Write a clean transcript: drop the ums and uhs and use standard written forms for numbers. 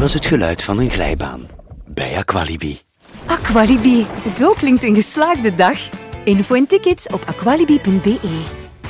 was het geluid van een glijbaan. Bij Aqualibi. Aqualibi, zo klinkt een geslaagde dag. Info en tickets op aqualibi.be.